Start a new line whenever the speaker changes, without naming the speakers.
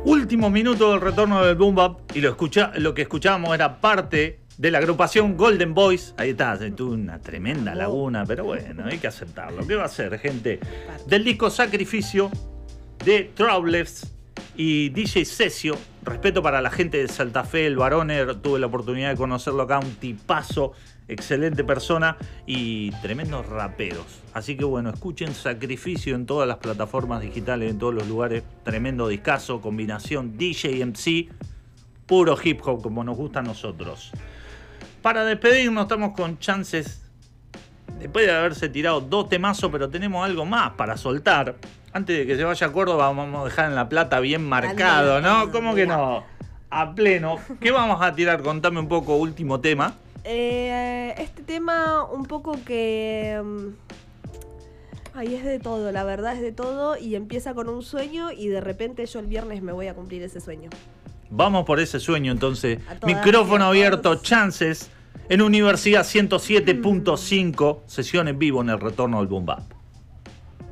Último minuto del retorno del Boom Bap y lo que escuchábamos era parte de la agrupación Golden Boys. Ahí está, tuvo una tremenda laguna, pero bueno, hay que aceptarlo. ¿Qué va a hacer, gente? Del disco Sacrificio de Troubless y DJ Cesio. Respeto para la gente de Santa Fe, el Baroner, tuve la oportunidad de conocerlo acá, un tipazo, excelente persona y tremendos raperos. Así que bueno, escuchen Sacrificio en todas las plataformas digitales, en todos los lugares. Tremendo discazo, combinación DJ MC, puro hip hop como nos gusta a nosotros. Para despedirnos estamos con chances, después de haberse tirado 2 temazos, pero tenemos algo más para soltar. Antes de que se vaya a Córdoba vamos a dejar en La Plata bien marcado, ¿no? ¿Cómo que no? A pleno. ¿Qué vamos a tirar? Contame un poco, último tema.
Este tema un poco que... es de todo, la verdad es de todo. Y empieza con un sueño y de repente yo el viernes me voy a cumplir ese sueño.
Vamos por ese sueño entonces. Micrófono abierto, chances. En Universidad 107.5, sesión en vivo en el retorno del Boom Bap.